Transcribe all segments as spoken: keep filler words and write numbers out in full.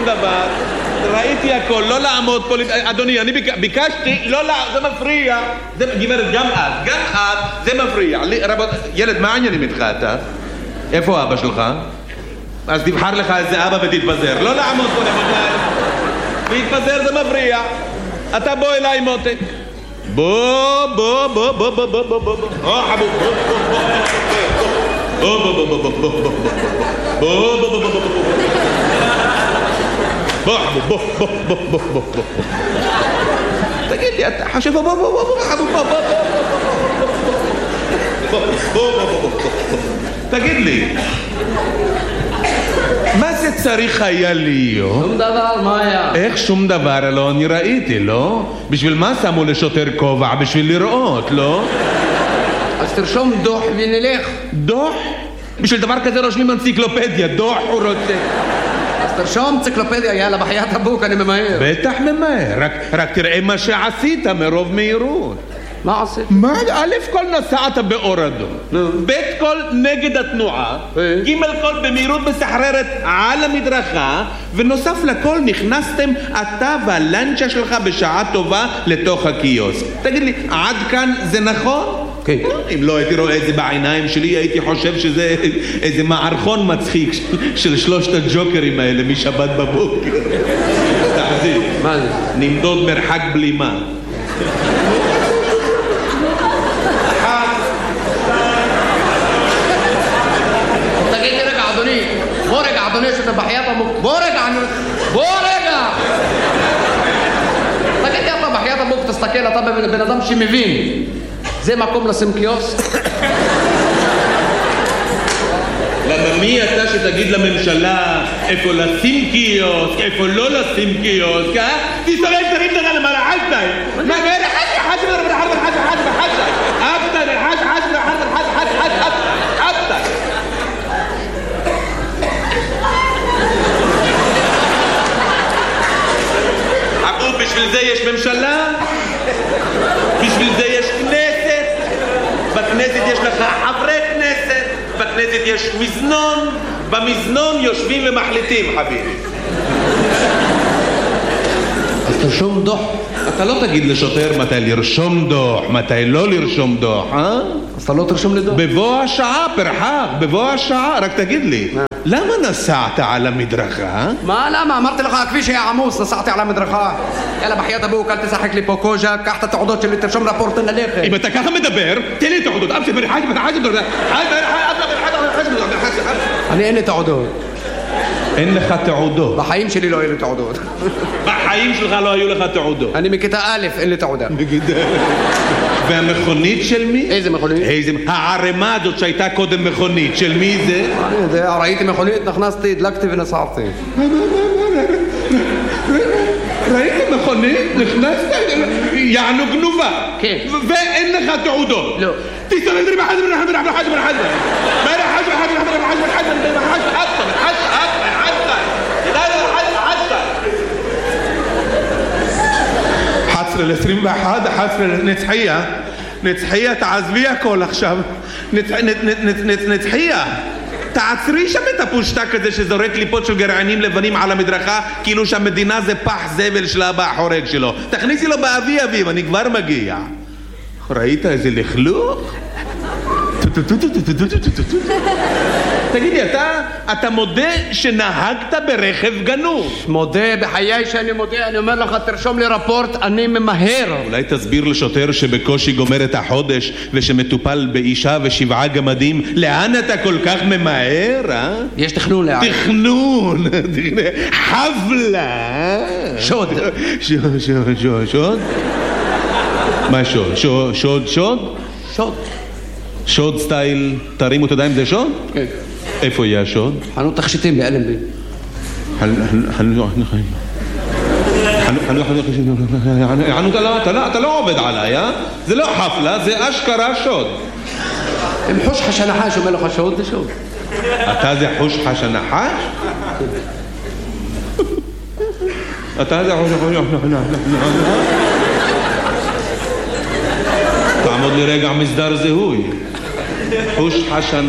דבר. ראיתי הכל, לא לעמוד פה, אדוני, אני ביקשתי, לא לעמוד, זה מפריע. גברת, גם את, גם את, זה מפריע. ילד, מה העניינים איתך אתה? איפה אבא שלך? אז תבחר לך איזה אבא ותתפזר. לא לעמוד פה למותיי. להתפזר זה מפריע. אתה בוא אליי מותק. בוא, בוא, בוא, בוא, בוא, בוא, בוא, בוא, בוא. או, חבוב, בוא, בוא, בוא, בוא, בוא, בוא, בוא, בוא, בוא, בוא, בוא, בוא, בוא, בוא, חבוב, בוא, בוא, בוא, בוא, בוא, בוא. תגיד לי, אתה חושב, בוא, בוא, בוא, בוא, חבוב, בוא, בוא, בוא, בוא, בוא, בוא, בוא. תגיד לי, מה זה צריך היה להיות? שום דבר, מה היה? איך שום דבר? לא, אני ראיתי, לא? בשביל מה שמו לשוטר כובע? בשביל לראות, לא? אז תרשום דוח ונלך. דוח? בשביל דבר כזה רושמים אנציקלופדיה, דוח הוא רוצה. אז תרשום אנציקלופדיה, יאללה, בחיית הבוק, אני ממהר. בטח ממהר, רק, רק תראה מה שעשית מרוב מהירות. מה עשית? מה? א' כל נסעת באור אדום, ב' כל נגד התנועה, ג' כל במהירות מסחררת על המדרכה, ונוסף לכל נכנסתם אתה והלנצ'ה שלך בשעה טובה לתוך הקיוסק. תגיד לי, עד כאן זה נכון? כן. אם לא הייתי רואה את זה בעיניים שלי, הייתי חושב שזה איזה מערכון מצחיק של שלושת הג'וקרים האלה משבת בבוקר. תחזיר. מה זה? נמדוד מרחק בלימה. בוא רגע, אדוני, שאתה בחיית המוק. בוא רגע, בוא רגע. תגיד לי, אתה בחיית המוק, תסתכל, אתה בן אדם שמבין. זה מקום לשים קיוסק? למה מי אתה שתגיד לממשלה איפה לשים קיוסק, איפה לא לשים קיוסק, אה? תסתובב תרים לך למעלה חשבי. מה גאלה חשבי, חשבי, חשבי, חשבי, חשבי, חשבי. אבטן, חשבי, חשבי, חשבי, חשבי, חשבי, אבטן. בשביל זה יש ממשלה, בשביל זה יש כנסת, בכנסת יש לך חברי כנסת, בכנסת יש מזנון, במזנון יושבים ומחליטים, חביבי. אז תרשום דוח. אתה לא תגיד לשוטר מתי לרשום דוח, מתי לא לרשום דוח, אה? אז אתה לא תרשום לי דוח. בבוא השעה, פרחק, בבוא השעה, רק תגיד לי, למה נסעת על המדרכה? מה, למה? אמרתי לך, הכביש היה עמוס, נסעתי על המדרכה. יאללה, בחיית אבוק, אל תשחק לי פה קוז'ה, קח את התעודות שלי, תרשום רפורט ללכת. אם אתה ככה מדבר, תן לי תעודות. אני אין לי תעודות. אין לך תעודות. בחיים שלי לא היו לי תעודות. בחיים שלך לא היו לך תעודות. אני מכיתה א', אין לי תעודה. והמכונית של מי? איזה מכונית? איזה... הערימה הזאת שהייתה קודם מכונית, של מי זה? אני יודע, ראיתי מכונית, נכנסתי, הדלקתי ונסעתי. ראיתי מכונית, נכנסת, יענו גנובה. כן. ואין לך תעודות. לא. תסתובב לי בחזר מן החזר, מן החזר, מן החזר. מה החזר, החזר, החזר, החזר, החזר, החזר, חצר ל-עשרים ואחת, חצר נצחיה, נצחיה, תעזבי הכל עכשיו, נצחיה, תעצרי שם את הפושטק כזה שזורק ליפות של גרעינים לבנים על המדרכה, כאילו שהמדינה זה פח זבל של אבא החורג שלו. תכניסי לו באבי אביב, אני כבר מגיע. ראית איזה לכלוך? תגידי, אתה, אתה מודה שנהגת ברכב גנוב? מודה, בחיי שאני מודה, אני אומר לך, תרשום לי רפורט, אני ממהר. אולי תסביר לשוטר שבקושי גומר את החודש ושמטופל באישה ושבעה גמדים, לאן אתה כל כך ממהר, אה? יש תכנון לאן. תכנון, חבלה. שוד. שוד, שוד, שוד, שוד? מה שוד? שוד, שוד, שוד? שוד. שוד סטייל, תרימו את ידיים, זה שוד? כן. איפה יהיה השוד? חנות תכשיטים באלנבי. אתה לא עובד עליי, אה? זה לא חפלה, זה אשכרה שוד. אם חוש חש הנחש אומר לך שוד, זה שוד. אתה זה חוש חש הנחש? אתה זה חוש חש הנחש? תעמוד לי רגע מסדר זיהוי. חוש חשן...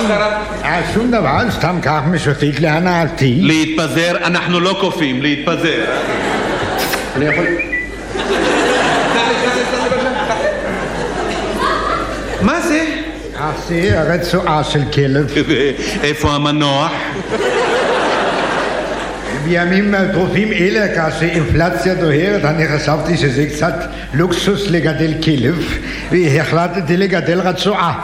קרה? שום דבר, סתם כך משוטט להנאתי. להתפזר, אנחנו לא קופים, להתפזר. אני יכול... מה זה? זה הרצועה של כלב. איפה המנוח? בימים טרופים אלה, כאשר אינפלציה דוהרת, אני חשבתי שזה קצת לוקסוס לגדל כלב, והחלטתי לגדל רצועה.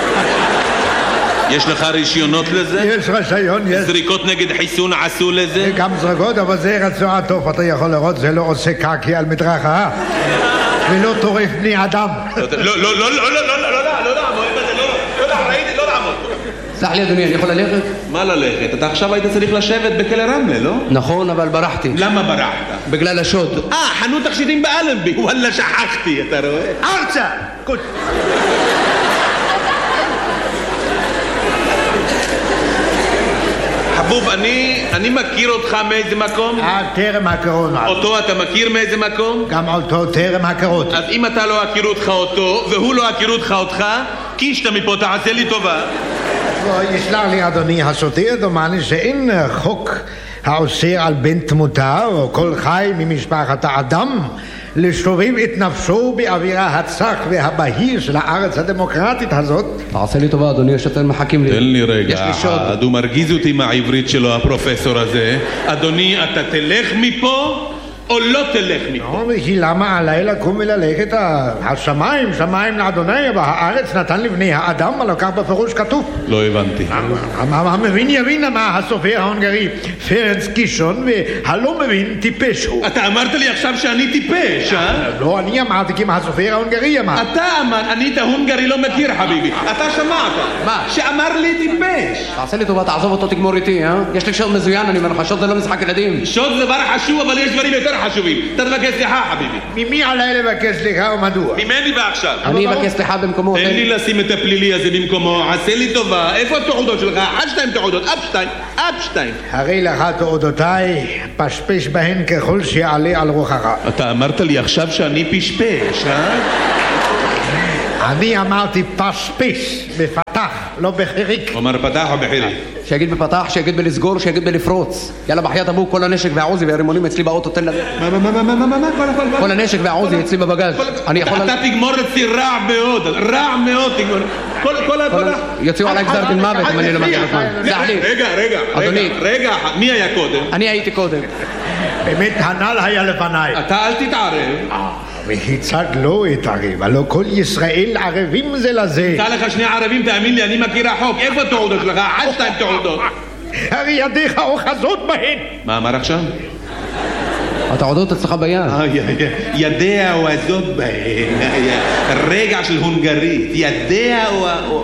יש לך רישיונות לזה? יש רישיון, יש. זריקות נגד חיסון עשו לזה? גם זריקות, אבל זה רצועה טוב, אתה יכול לראות, זה לא עושה קקי על מדרכה, ולא טורף בני אדם. לא, לא, לא, לא, לא, לא, לא, לא, לא, לא, ראיתי, לא לעמוד. סלח לי אדוני, אני יכול ללכת? מה ללכת? אתה עכשיו היית צריך לשבת בכלא רמלה, לא? נכון, אבל ברחתי. למה ברחת? בגלל השוד. אה, חנות תכשיטים באלנבי. וואלה, שכחתי, אתה רואה? ארצה! קוט. חבוב, אני, אני מכיר אותך מאיזה מקום? אה, טרם הכרות. אותו אתה מכיר מאיזה מקום? גם אותו טרם הכרות. אז אם אתה לא הכירו אותך אותו, והוא לא הכירו אותך אותך, קישת מפה, תעשה לי טובה. יסלח לי אדוני השוטר, דומני שאין חוק האוסר על בן תמותה או כל חי ממשפחת האדם לשובב את נפשו באווירה הצח והבהיר של הארץ הדמוקרטית הזאת. תעשה לי טובה אדוני, השוטר מחכים לי. תן לי רגע, יש לי שוד. הוא מרגיז אותי מהעברית שלו הפרופסור הזה. אדוני, אתה תלך מפה או לא תלך מפה? לא, וכי למה עליי לקום וללכת? השמיים, שמיים לאדוני, והארץ נתן לבני האדם, הלא כך בפירוש כתוב. לא הבנתי. המבין יבין מה הסופר ההונגרי פרנץ קישון, והלא מבין טיפש הוא. אתה אמרת לי עכשיו שאני טיפש, אה? לא, אני אמרתי כי מה הסופר ההונגרי אמר. אתה אמר, אני את ההונגרי לא מכיר חביבי. אתה שמעת. מה? שאמר לי טיפש. תעשה לי טובה, תעזוב אותו, תגמור איתי, אה? יש לי שוד מזוין, אני אומר לך, שוד זה לא משחק ילדים. שוד זה דבר חשוב, אבל יש דברים יותר חשובים. אתה תבקש סליחה, חביבי. ממי עליי לבקש סליחה ומדוע? ממני ועכשיו. אני אבקש סליחה במקומו. תן לי לשים את הפלילי הזה במקומו, עשה לי טובה. איפה התעודות שלך? עד שתיים תעודות, אף שתיים, אף שתיים. הרי לך תעודותיי, פשפש בהן ככל שיעלה על רוחך. אתה אמרת לי עכשיו שאני פשפש, אה? אני אמרתי פשפש, בפתח, לא בחיריק. אומר פתח או בחיריק? שיגיד בפתח, שיגיד בלסגור, שיגיד בלפרוץ. יאללה בחיית אבו, כל הנשק והעוזי והרימונים אצלי באוטו, תן לזה. מה, מה, מה, מה, מה, מה, מה? כל הנשק והעוזי אצלי בבגז. אני יכול... אתה תגמור אצלי רע מאוד, רע מאוד תגמור. כל, כל, כל... יוציאו עליי גזר דין מוות אם אני לא מגיע בזמן. רגע, רגע, רגע, רגע, מי היה קודם? אני הייתי קודם. באמת הנ"ל היה לפניי. אתה אל תתערב. וכיצד לא התערב? הלא כל ישראל ערבים זה לזה. תמצא לך שני ערבים, תאמין לי, אני מכיר החוק. איפה התעודות שלך? עד שתיים תעודות. הרי ידיך אוחזות בהן. מה אמר עכשיו? התעודות אצלך ביד. ידיה אוחזות בהן. רגע של הונגרית. ידיה או...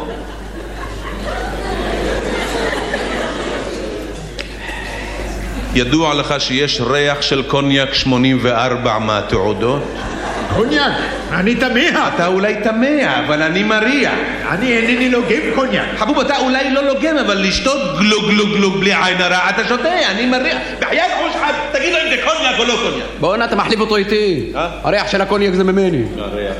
ידוע לך שיש ריח של קוניאק שמונים וארבע מהתעודות? קוניאק? אני תמה. אתה אולי תמה, אבל אני מריח. אני אינני לוגם קוניאק. חבוב, אתה אולי לא לוגם, אבל לשתות גלוג גלוג גלוג בלי עין הרע, אתה שותה, אני מריח. בחיית חוש חד, תגיד לו אם זה קוניאק או לא קוניאק. בוא נה, אתה מחליף אותו איתי. הריח של הקוניאק זה ממני. הריח.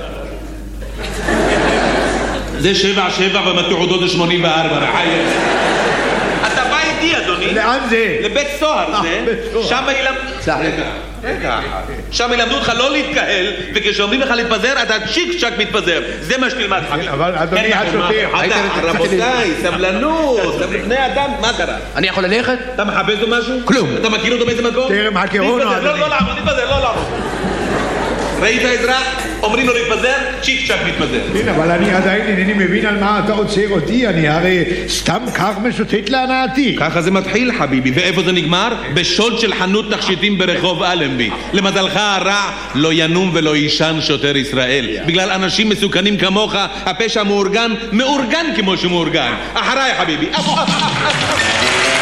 זה שבע שבע ומתעודות זה שמונים וארבע, רחייך. אתה בא איתי, אדוני. לאן זה? לבית סוהר זה. שם ילמדו... רגע, רגע. שם ילמדו אותך לא להתקהל, וכשאומרים לך להתפזר, אתה צ'יק צ'ק מתפזר. זה מה שתלמד, חביב. אבל אדוני השוטר. רבותיי, סבלנות, בני אדם, מה קרה? אני יכול ללכת? אתה מחפש לו משהו? כלום. אתה מכיר אותו באיזה מקום? טרם הכירונו, לא, אדוני. לא לעמוד, להתפזר, לא לעמוד. ראית אזרח? אומרים לו להתפזר, צ'יק צ'ק מתפזר. כן, אבל אני עדיין אינני מבין על מה אתה עוצר אותי, אני הרי סתם כך משוטט להנאתי. ככה זה מתחיל, חביבי, ואיפה זה נגמר? בשוד של חנות תכשיטים ברחוב אלנבי. למזלך הרע, לא ינום ולא יישן שוטר ישראל. בגלל אנשים מסוכנים כמוך, הפשע מאורגן, מאורגן כמו שמאורגן. אחריי, חביבי.